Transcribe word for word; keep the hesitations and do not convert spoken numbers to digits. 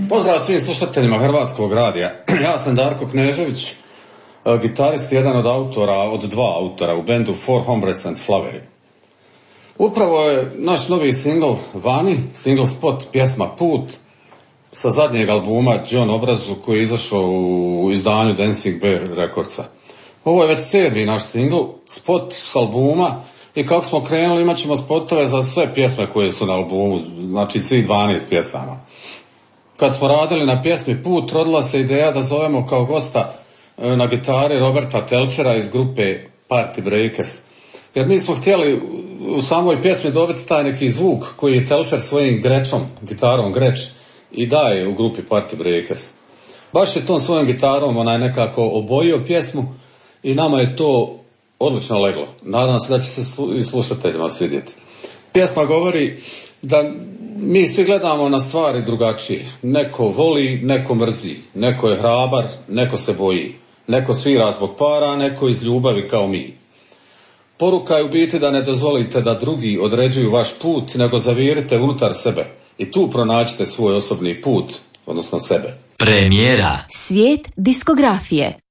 Pozdrav svim slušateljima Hrvatskog radija. Ja sam Darko Knežević, gitarist, jedan od autora, od dva autora u bendu Four Hombres and Flavery. Upravo je naš novi singl vani, single spot, pjesma Put, sa zadnjeg albuma John Obrazu koji je izašao u izdanju Dancing Bear Recordsa. Ovo je već sedmi naš singl, spot s albuma, i kako smo krenuli imat ćemo spotove za sve pjesme koje su na albumu, znači svih dvanaest pjesama. Kad smo radili na pjesmi Put, rodila se ideja da zovemo kao gosta na gitari Roberta Telčera iz grupe Party Breakers. Jer mi smo htjeli u samoj pjesmi dobiti taj neki zvuk koji je Telčer svojim grečom, gitarom greč, i daje u grupi Party Breakers. Baš je tom svojom gitarom onaj nekako obojio pjesmu i nama je to odlično leglo. Nadam se da će se i slušateljima svidjeti. Pjesma govori da mi svi gledamo na stvari drugačije. Neko voli, neko mrzi. Neko je hrabar, neko se boji. Neko svira zbog para, neko iz ljubavi kao mi. Poruka je u biti da ne dozvolite da drugi određuju vaš put, nego zavirite unutar sebe. I tu pronađite svoj osobni put, odnosno sebe. Premijera. Svijet diskografije.